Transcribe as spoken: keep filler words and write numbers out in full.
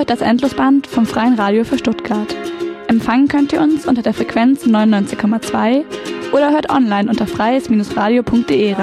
hört das Endlosband vom Freien Radio für Stuttgart. Empfangen könnt ihr uns unter der Frequenz neunundneunzig Komma zwei oder hört online unter freies Bindestrich radio punkt de